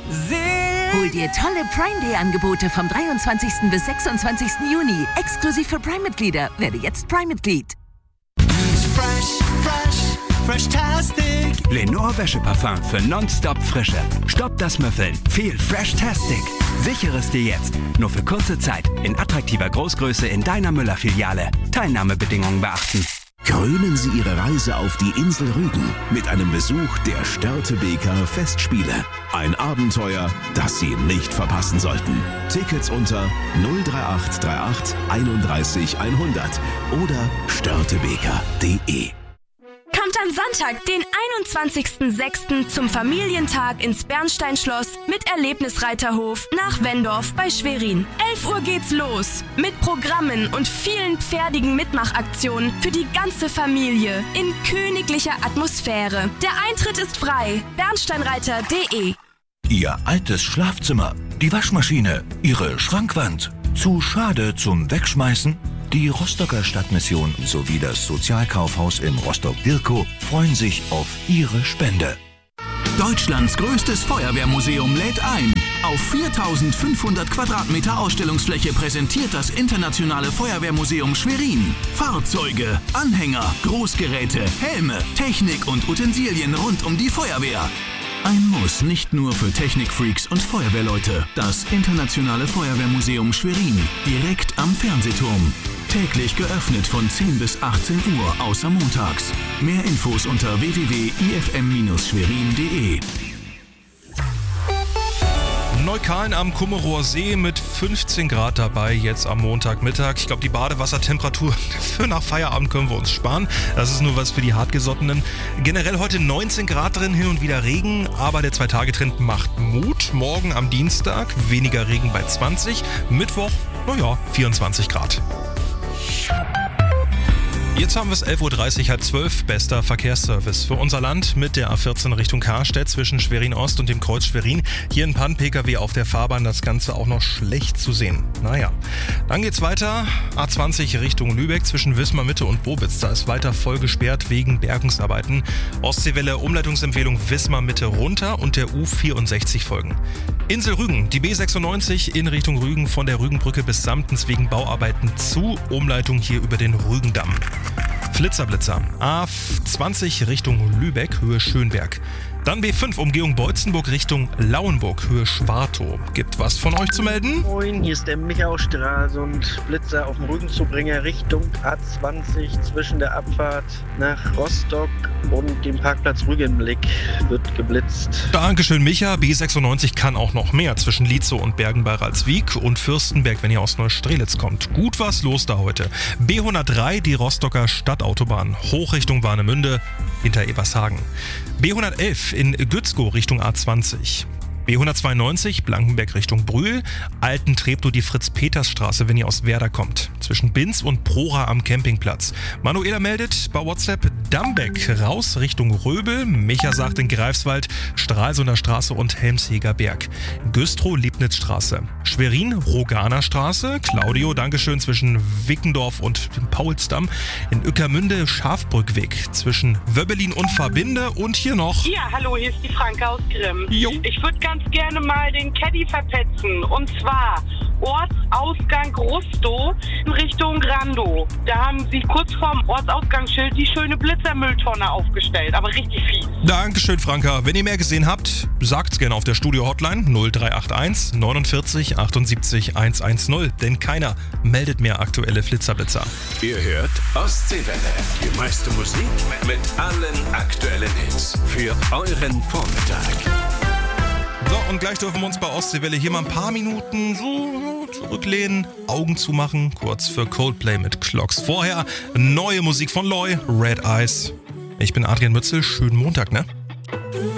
Hol dir tolle Prime Day Angebote vom 23. bis 26. Juni. Exklusiv für Prime-Mitglieder. Werde jetzt Prime-Mitglied. Fresh-tastic. Lenore Wäscheparfum für nonstop Frische. Stopp das Müffeln. Viel Fresh-tastic. Sichere es dir jetzt. Nur für kurze Zeit. In attraktiver Großgröße in deiner Müller-Filiale. Teilnahmebedingungen beachten. Krönen Sie Ihre Reise auf die Insel Rügen mit einem Besuch der Störtebeker Festspiele. Ein Abenteuer, das Sie nicht verpassen sollten. Tickets unter 03838 31 100 oder störtebeker.de. Kommt am Sonntag, den 21.06. zum Familientag ins Bernsteinschloss mit Erlebnisreiterhof nach Wendorf bei Schwerin. 11 Uhr geht's los mit Programmen und vielen pferdigen Mitmachaktionen für die ganze Familie in königlicher Atmosphäre. Der Eintritt ist frei. Bernsteinreiter.de. Ihr altes Schlafzimmer, die Waschmaschine, Ihre Schrankwand. Zu schade zum Wegschmeißen? Die Rostocker Stadtmission sowie das Sozialkaufhaus in Rostock-Dirkow freuen sich auf Ihre Spende. Deutschlands größtes Feuerwehrmuseum lädt ein. Auf 4.500 Quadratmeter Ausstellungsfläche präsentiert das Internationale Feuerwehrmuseum Schwerin Fahrzeuge, Anhänger, Großgeräte, Helme, Technik und Utensilien rund um die Feuerwehr. Ein Muss nicht nur für Technikfreaks und Feuerwehrleute. Das Internationale Feuerwehrmuseum Schwerin, direkt am Fernsehturm. Täglich geöffnet von 10 bis 18 Uhr, außer montags. Mehr Infos unter www.ifm-schwerin.de. Neukölln am Kummerower See mit 15 Grad dabei, jetzt am Montagmittag. Ich glaube, die Badewassertemperatur für nach Feierabend können wir uns sparen. Das ist nur was für die Hartgesottenen. Generell heute 19 Grad drin, hin und wieder Regen, aber der 2-Tage-Trend macht Mut. Morgen am Dienstag weniger Regen bei 20, Mittwoch, 24 Grad. Jetzt haben wir es 11.30 Uhr, 11:30, bester Verkehrsservice für unser Land mit der A14 Richtung Karstedt zwischen Schwerin Ost und dem Kreuz Schwerin. Hier ein Pan-Pkw auf der Fahrbahn, das Ganze auch noch schlecht zu sehen. Naja, dann geht's weiter. A20 Richtung Lübeck zwischen Wismar Mitte und Bobitz. Da ist weiter voll gesperrt wegen Bergungsarbeiten. Ostseewelle, Umleitungsempfehlung Wismar Mitte runter und der U64 folgen. Insel Rügen, die B96 in Richtung Rügen von der Rügenbrücke bis Samtens wegen Bauarbeiten zu. Umleitung hier über den Rügendamm. Flitzer. A20 Richtung Lübeck, Höhe Schönberg. Dann B5 Umgehung Beutzenburg Richtung Lauenburg, Höhe Schwartow. Gibt was von euch zu melden? Moin, hier ist der Michaustraße und Blitzer auf dem Rügenzubringer Richtung A20 zwischen der Abfahrt nach Rostock und dem Parkplatz Rügenblick wird geblitzt. Dankeschön, Micha. B96 kann auch noch mehr zwischen Lietzow und Bergen bei Ralswiek und Fürstenberg, wenn ihr aus Neustrelitz kommt. Gut was los da heute. B103, die Rostocker Stadtautobahn, hoch Richtung Warnemünde, hinter Ebershagen. B111 in Gützkow Richtung A20. B192 Blankenberg Richtung Brühl, Alten-Treptow die Fritz-Peters-Straße, wenn ihr aus Werder kommt. Zwischen Binz und Prora am Campingplatz. Manuela meldet bei WhatsApp Dambeck raus Richtung Röbel. Micha sagt in Greifswald Stralsunder Straße und Helmsheger Berg. Güstrow Liebnitzstraße. Schwerin Roganer Straße. Claudio, Dankeschön, zwischen Wickendorf und Paulsdamm. In Ueckermünde Schafbrückweg. Zwischen Wöbbelin und Verbinde. Und hier noch. Ja, hallo, hier ist die Franke aus Grimm. Jo. Ich würde ganz gerne mal den Caddy verpetzen. Und zwar Ortsausgang Rustow in Richtung Randow. Da haben sie kurz vorm Ortsausgangsschild die schöne Blitzermülltonne aufgestellt. Aber richtig fies. Dankeschön, Franka. Wenn ihr mehr gesehen habt, sagt's gerne auf der Studio-Hotline 0381 49 78 110. Denn keiner meldet mehr aktuelle Flitzerblitzer. Ihr hört Ostseewelle. Die meiste Musik mit allen aktuellen Hits. Für euren Vormittag. So, und gleich dürfen wir uns bei Ostseewelle hier mal ein paar Minuten so zurücklehnen, Augen zumachen, kurz für Coldplay mit Clocks. Vorher neue Musik von Loy, Red Eyes. Ich bin Adrian Mützel, schönen Montag, ne?